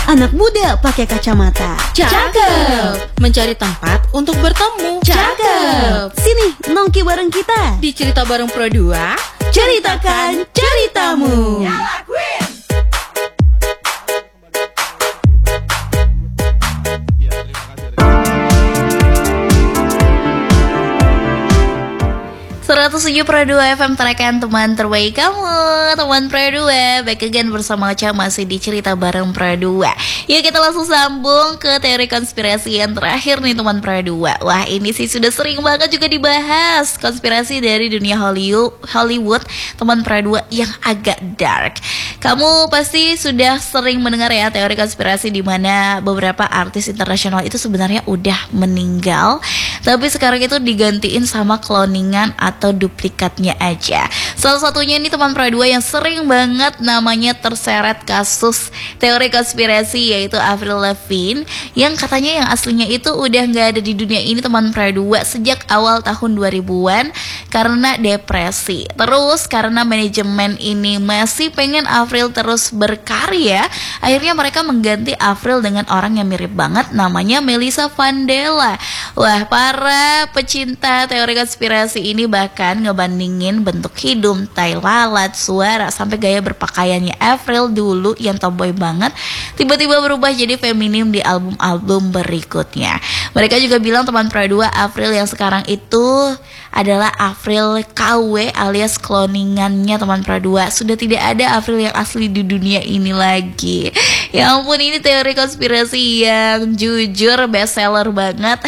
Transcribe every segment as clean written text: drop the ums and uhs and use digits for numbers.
Anak muda pakai kacamata. Cakep. Mencari tempat untuk bertemu. Cakep. Sini, nongki bareng kita. Di Cerita Bareng Pro 2, ceritakan ceritamu. 107.2 FM terakan teman terbaik kamu, teman Pro 2. Back again bersama Ocha masih di Cerita Bareng Pro 2. Yuk kita langsung sambung ke teori konspirasi yang terakhir nih teman Pro 2. Wah ini sih sudah sering banget juga dibahas, konspirasi dari dunia Hollywood teman Pro 2 yang agak dark. Kamu pasti sudah sering mendengar ya teori konspirasi di mana beberapa artis internasional itu sebenarnya udah meninggal, tapi sekarang itu digantiin sama cloningan atau duplikatnya aja. Salah satunya ini teman Pro 2 yang sering banget namanya terseret kasus teori konspirasi, yaitu Avril Lavigne, yang katanya yang aslinya itu udah gak ada di dunia ini teman Pro 2 sejak awal tahun 2000-an karena depresi. Terus karena manajemen ini masih pengen Avril terus berkarya, akhirnya mereka mengganti Avril dengan orang yang mirip banget, namanya Melissa Vandella. Wah, para pecinta teori konspirasi ini bahkan ngebandingin bentuk hidung, tai lalat, suara, sampai gaya berpakaiannya Avril dulu yang tomboy banget tiba-tiba berubah jadi feminim di album-album berikutnya. Mereka juga bilang teman Pro 2, Avril yang sekarang itu adalah Avril KW alias cloningannya teman Pro 2. Sudah tidak ada Avril yang asli di dunia ini lagi. Ya ampun, ini teori konspirasi yang jujur bestseller banget.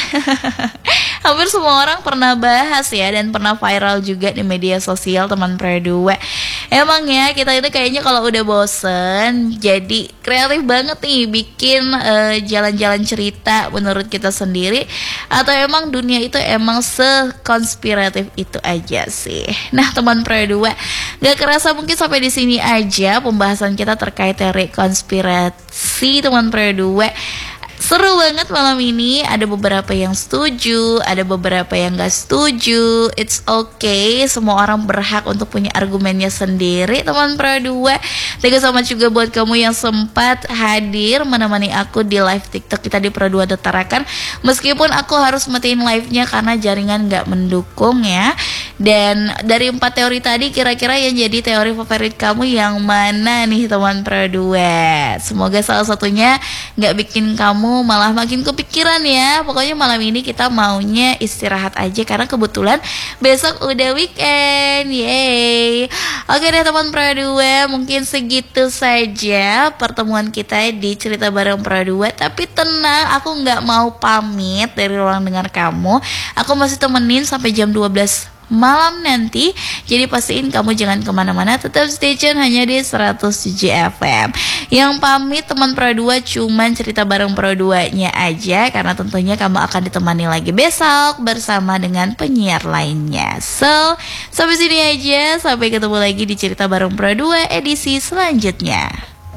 Hampir semua orang pernah bahas ya, dan pernah viral juga di media sosial teman Pro 2. Emang ya kita itu kayaknya kalau udah bosen jadi kreatif banget nih bikin jalan-jalan cerita menurut kita sendiri, atau emang dunia itu emang sekonspiratif itu aja sih. Nah teman Pro 2, gak kerasa mungkin sampai di sini aja pembahasan kita terkait teori konspirasi teman Pro 2. Seru banget malam ini, ada beberapa yang setuju, ada beberapa yang gak setuju. It's okay, semua orang berhak untuk punya argumennya sendiri teman Pro 2. Thank you so much juga buat kamu yang sempat hadir menemani aku di live TikTok kita di Pro 2 Tarakan. Meskipun aku harus matiin live-nya karena jaringan gak mendukung ya. Dan dari 4 teori tadi, kira-kira yang jadi teori favorit kamu yang mana nih teman Pro 2? Semoga salah satunya gak bikin kamu malah makin kepikiran ya. Pokoknya malam ini kita maunya istirahat aja karena kebetulan besok udah weekend. Yeay. Oke deh teman Pro 2, mungkin segitu saja pertemuan kita di Cerita Bareng Pro 2. Tapi tenang, aku gak mau pamit dari ruang dengar kamu. Aku masih temenin sampai jam 12 malam nanti. Jadi pastiin kamu jangan kemana-mana, tetap stay tune hanya di 107 FM. Yang pamit teman Pro 2 cuman Cerita Bareng Pro 2 nya aja, karena tentunya kamu akan ditemani lagi besok bersama dengan penyiar lainnya. So, sampai sini aja, sampai ketemu lagi di Cerita Bareng Pro 2 edisi selanjutnya.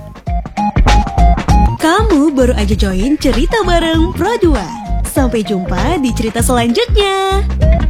Kamu baru aja join Cerita Bareng Pro 2. Sampai jumpa di cerita selanjutnya.